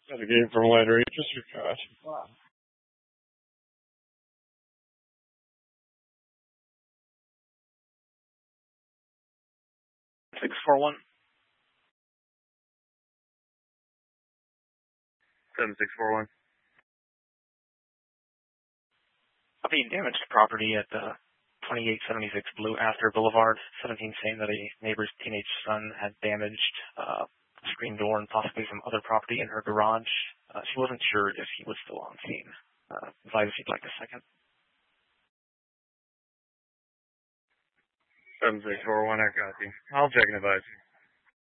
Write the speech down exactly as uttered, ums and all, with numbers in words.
Got a game from later. Just your cut. Wow. Six four one. Seven six four one. Copy damage to property at the twenty-eight seventy-six Blue Astor Boulevard. seventeen saying that a neighbor's teenage son had damaged uh, a screen door and possibly some other property in her garage. Uh, she wasn't sure if he was still on scene. Uh, advise if you'd like a second. Seven six four one. I got you. I'll check and advise you.